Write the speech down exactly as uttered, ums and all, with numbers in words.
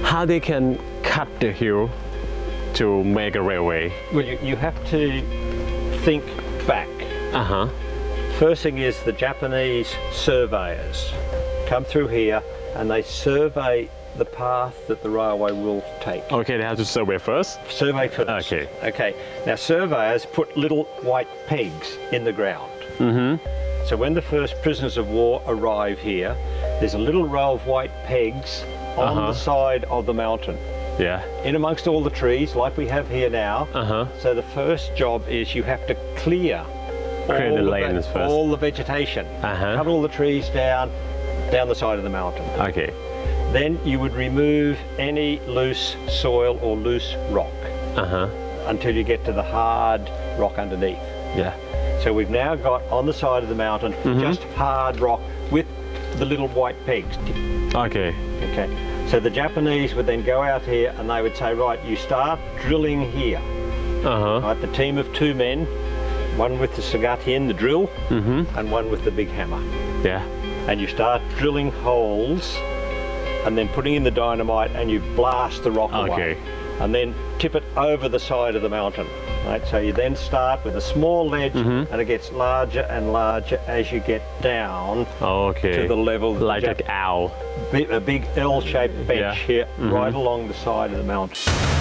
how they can cut the hill to make a railway? Well, you, you have to think back. Uh-huh. First thing is the Japanese surveyors come through here and they survey the path that the railway will take. Okay, they have to survey first? Survey first. Okay. Okay. Now surveyors put little white pegs in the ground. Mm-hmm. So when the first prisoners of war arrive here, there's a little row of white pegs on Uh-huh. the side of the mountain. Yeah. In amongst all the trees, like we have here now. Uh-huh. So the first job is you have to clear, Clear all the ve- lanes first. all the vegetation. Uh-huh. Cut all the trees down, down the side of the mountain. Okay. Then you would remove any loose soil or loose rock Uh-huh. until you get to the hard rock underneath. Yeah. So we've now got on the side of the mountain Mhm. just hard rock with the little white pegs. Okay. Okay. So the Japanese would then go out here and they would say, right, you start drilling here. Uh-huh. Right, the team of two men, one with the sagatian, the drill, Mm-hmm. and one with the big hammer. Yeah. And you start drilling holes and then putting in the dynamite and you blast the rock away. Okay. And then tip it over the side of the mountain. Right, so you then start with a small ledge Mhm. and it gets larger and larger as you get down Okay. to the level that Like the an owl. Jap- a big L-shaped bench Yeah. here Mhm. right along the side of the mountain.